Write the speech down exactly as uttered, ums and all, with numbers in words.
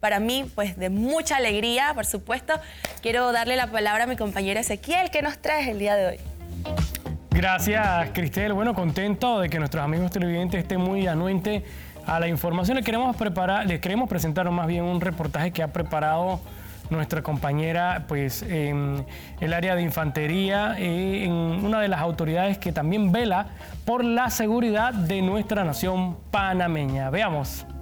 para mí pues de mucha alegría, por supuesto. Quiero darle la palabra a mi compañero Ezequiel. ¿Qué nos traes el día de hoy? Gracias, Cristel. Bueno, contento de que nuestros amigos televidentes estén muy anuentes a la información. Les queremos preparar, les queremos presentar más bien un reportaje que ha preparado nuestra compañera pues, en el área de infantería, eh, en una de las autoridades que también vela por la seguridad de nuestra nación panameña. Veamos.